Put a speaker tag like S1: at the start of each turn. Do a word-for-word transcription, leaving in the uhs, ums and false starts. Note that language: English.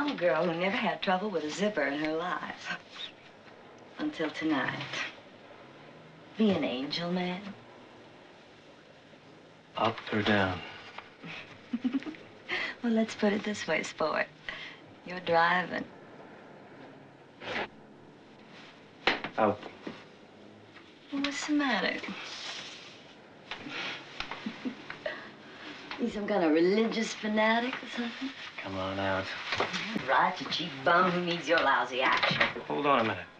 S1: I'm a girl who never had trouble with a zipper in her life. Until tonight. Be an angel, man.
S2: Up or down?
S1: Well, let's put it this way, sport. You're driving.
S2: Out.
S1: Well, what's the matter? You some kind of religious fanatic or something?
S2: Come on out.
S1: Right, you cheap bum who needs your lousy action.
S2: Hold on a minute.